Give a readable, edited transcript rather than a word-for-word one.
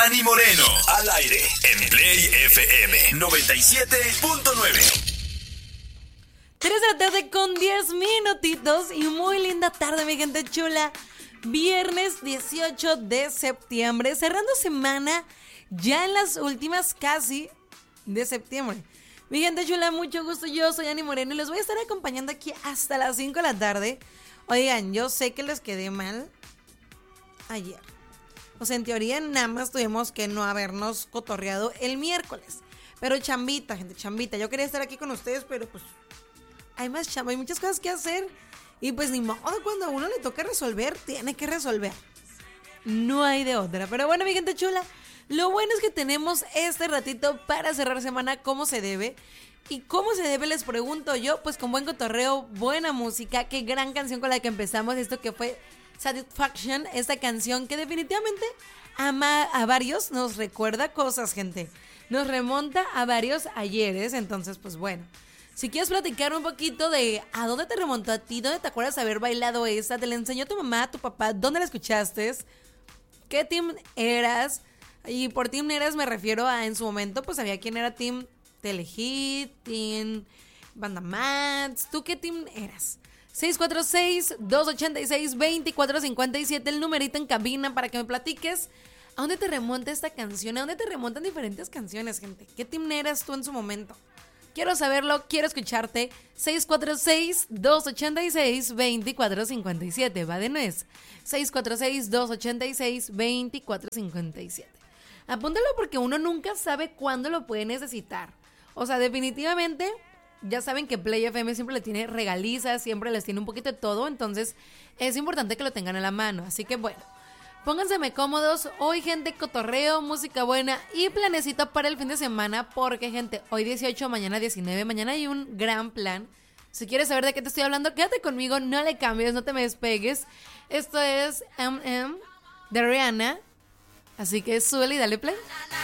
Dani Moreno, al aire, en Play FM 97.9. 3 de la tarde con 10 minutitos y muy linda tarde, mi gente chula. Viernes 18 de septiembre, cerrando semana ya en las últimas casi de septiembre. Mi gente chula, mucho gusto, yo soy Dani Moreno y les voy a estar acompañando aquí hasta las 5 de la tarde. Oigan, yo sé que les quedé mal ayer. O sea, en teoría nada más tuvimos que no habernos cotorreado el miércoles. Pero chambita, gente, chambita. Yo quería estar aquí con ustedes, pero pues hay más chamba, hay muchas cosas que hacer. Y pues ni modo, cuando a uno le toca resolver, tiene que resolver. No hay de otra. Pero bueno, mi gente chula, lo bueno es que tenemos este ratito para cerrar semana como se debe. ¿Y cómo se debe? Les pregunto yo, pues con buen cotorreo, buena música. Qué gran canción con la que empezamos esto que fue Satisfaction, esta canción que definitivamente a varios nos recuerda cosas, gente. Nos remonta a varios ayeres, entonces pues bueno. Si quieres platicar un poquito de a dónde te remontó a ti, dónde te acuerdas de haber bailado esta, te la enseñó tu mamá, tu papá, dónde la escuchaste, qué team eras, y por team eras me refiero a en su momento pues había quien era team Telehit, team Banda Mats, ¿tú qué team eras? 646-286-2457, el numerito en cabina para que me platiques a dónde te remonta esta canción, a dónde te remontan diferentes canciones, gente. ¿Qué team eras tú en su momento? Quiero saberlo, quiero escucharte. 646-286-2457, va de nuez. 646-286-2457. Apúntalo porque uno nunca sabe cuándo lo puede necesitar. O sea, definitivamente... Ya saben que Play FM siempre le tiene regalizas, siempre les tiene un poquito de todo, entonces es importante que lo tengan a la mano. Así que bueno, pónganseme cómodos. Hoy, gente, cotorreo, música buena y planecito para el fin de semana, porque, gente, hoy 18, mañana 19, mañana hay un gran plan. Si quieres saber de qué te estoy hablando, quédate conmigo, no le cambies, no te me despegues. Esto es M.M. de Rihanna, así que súbele y dale play.